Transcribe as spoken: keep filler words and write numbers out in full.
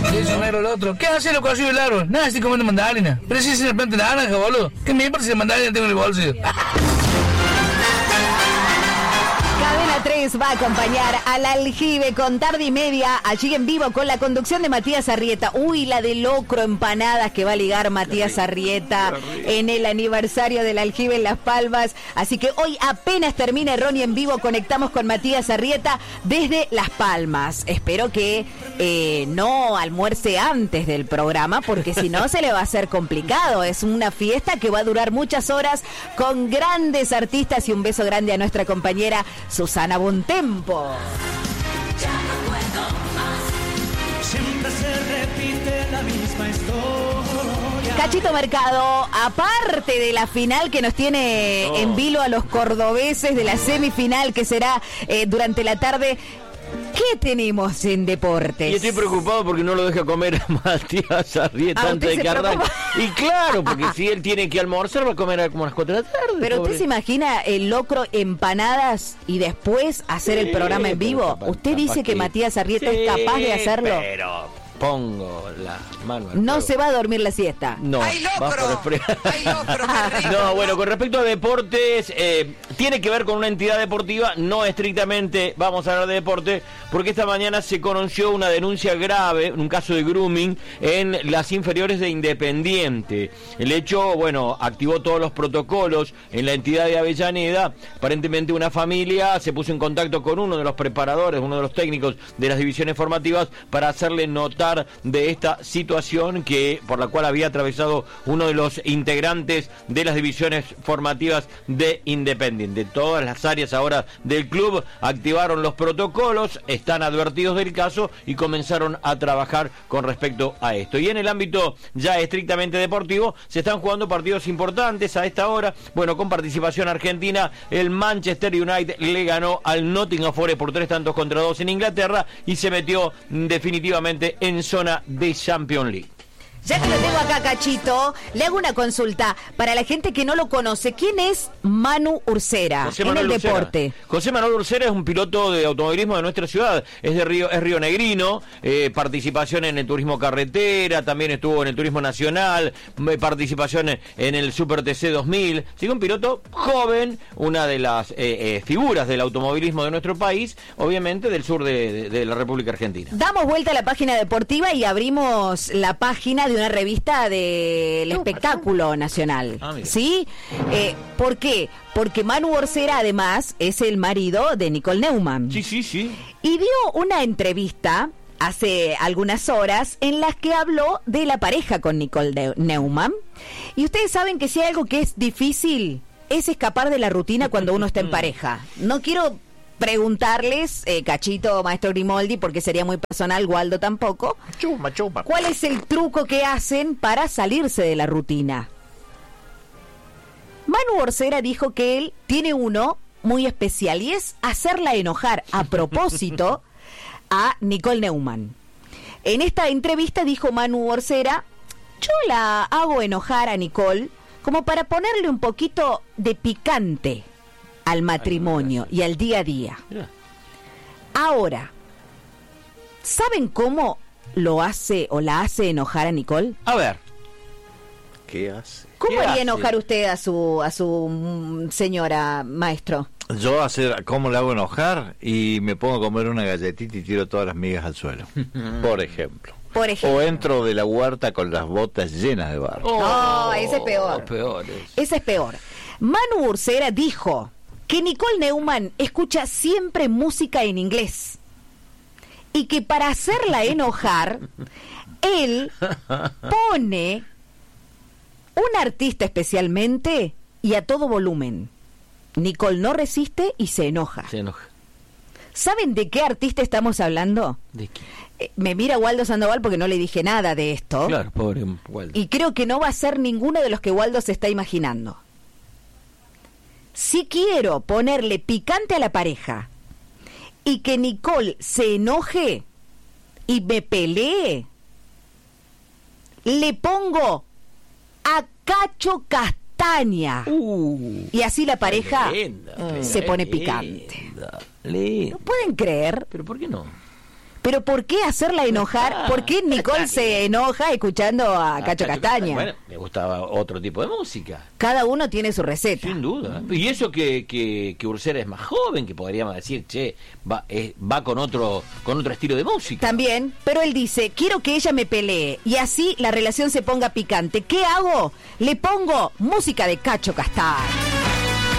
Le dice el negro al otro, ¿qué hace lo que largo? Nada, estoy comiendo mandarina. Pero si es el planta de naranja, boludo. ¿Qué me parece la mandarina tengo en el bolsillo? Cadena tres va a acompañar al Aljibe con Tarde y Media, allí en vivo con la conducción de Matías Arrieta. Uy, la de locro empanadas que va a ligar Matías Arrieta en el aniversario del Aljibe en Las Palmas. Así que hoy apenas termine Ronnie en vivo, conectamos con Matías Arrieta desde Las Palmas. Espero que eh, no almuerce antes del programa, porque si no se le va a hacer complicado. Es una fiesta que va a durar muchas horas con grandes artistas, y un beso grande a nuestra compañera Susana Bontempo. Ya no puedo más. Siempre se repite la misma historia. Cachito Mercado, aparte de la final que nos tiene oh. en vilo a los cordobeses, de la semifinal que será eh, durante la tarde, ¿qué tenemos en deportes? Y estoy preocupado porque no lo deja comer a Matías Arrieta ¿Ah, antes de que arranque. Y claro, porque si él tiene que almorzar, va a comer como a las cuatro de la tarde. Pero pobre. usted se imagina el locro empanadas y después hacer sí, el programa en vivo. Capaz, ¿Usted dice que, que Matías Arrieta sí, es capaz de hacerlo? Pero pongo la mano al No fuego. Se va a dormir la siesta. No, ¡Ay, locro! ¡Ay, locro! No, bueno, con respecto a deportes, eh, tiene que ver con una entidad deportiva, no estrictamente vamos a hablar de deporte, porque esta mañana se conoció una denuncia grave, un caso de grooming en las inferiores de Independiente. El hecho, bueno, activó todos los protocolos en la entidad de Avellaneda. Aparentemente una familia se puso en contacto con uno de los preparadores, uno de los técnicos de las divisiones formativas, para hacerle notar de esta situación que por la cual había atravesado uno de los integrantes de las divisiones formativas de Independiente. Todas las áreas ahora del club activaron los protocolos, están advertidos del caso y comenzaron a trabajar con respecto a esto. Y en el ámbito ya estrictamente deportivo, se están jugando partidos importantes a esta hora. Bueno, con participación argentina, el Manchester United le ganó al Nottingham Forest por tres tantos contra dos en Inglaterra y se metió definitivamente en zona de Champions League. Ya que lo tengo acá, Cachito, le hago una consulta. Para la gente que no lo conoce, ¿quién es Manu Ursera José en Manuel el Ursera. deporte? José Manuel Ursera es un piloto de automovilismo de nuestra ciudad, es de Río, es rionegrino, eh, participación en el turismo carretera, también estuvo en el turismo nacional, eh, participación en, en el Super T C dos mil. Sigue un piloto joven, una de las eh, eh, figuras del automovilismo de nuestro país, obviamente del sur de, de, de la República Argentina. Damos vuelta a la página deportiva y abrimos la página de una revista del espectáculo nacional. Ah, ¿sí? Eh, ¿Por qué? Porque Manu Ursera además es el marido de Nicole Neumann. Sí, sí, sí. Y dio una entrevista hace algunas horas en las que habló de la pareja con Nicole Neumann. Y ustedes saben que si hay algo que es difícil, es escapar de la rutina cuando uno está en pareja. No quiero preguntarles, eh, Cachito, Maestro Grimoldi, porque sería muy personal, Waldo tampoco. Chuma, chuma. ¿Cuál es el truco que hacen para salirse de la rutina? Manu Ursera dijo que él tiene uno muy especial y es hacerla enojar a propósito a Nicole Neumann. En esta entrevista dijo Manu Ursera, yo la hago enojar a Nicole como para ponerle un poquito de picante al matrimonio y al día a día. Ahora, ¿saben cómo lo hace o la hace enojar a Nicole? A ver. ¿Qué hace? ¿Cómo ¿Qué haría hace? enojar usted a su a su mm, señora, maestro? Yo hacer, ¿cómo le hago enojar? Y me pongo a comer una galletita y tiro todas las migas al suelo, por ejemplo. Por ejemplo. O entro de la huerta con las botas llenas de barro. Oh, no, ese es peor. peor es. Ese es peor. Manu Ursera dijo que Nicole Neumann escucha siempre música en inglés y que para hacerla enojar, él pone un artista especialmente y a todo volumen. Nicole no resiste y se enoja. Se enoja. ¿Saben de qué artista estamos hablando? ¿De qué? Eh, me mira Waldo Sandoval porque no le dije nada de esto. Claro, pobre Waldo. Y creo que no va a ser ninguno de los que Waldo se está imaginando. Si quiero ponerle picante a la pareja y que Nicole se enoje y me pelee, le pongo a Cacho Castaña. Uh, y así la pareja leyenda, se pone leyenda, picante. leyenda. ¿No pueden creer? ¿Pero por qué no? Pero ¿por qué hacerla enojar? ¿Por qué Nicole se enoja escuchando a Ah, Cacho Castaña? Bueno, me gustaba otro tipo de música. Cada uno tiene su receta. Sin duda. Y eso que, que, que Ursera es más joven, que podríamos decir, che, va, eh, va con otro con otro estilo de música. También, pero él dice, quiero que ella me pelee y así la relación se ponga picante. ¿Qué hago? Le pongo música de Cacho Castaña.